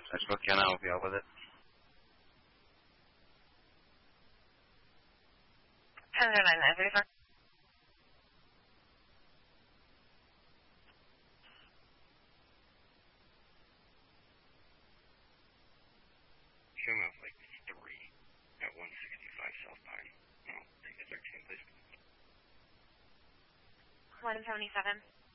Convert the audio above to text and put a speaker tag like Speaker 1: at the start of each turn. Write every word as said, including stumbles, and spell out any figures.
Speaker 1: I spoke to you, and I'll help you out with it.
Speaker 2: ten nine nine thirty-four.
Speaker 1: Show me off like three at one sixty-five South Pine. No, take the thirteen, please.
Speaker 2: one seventy-seven.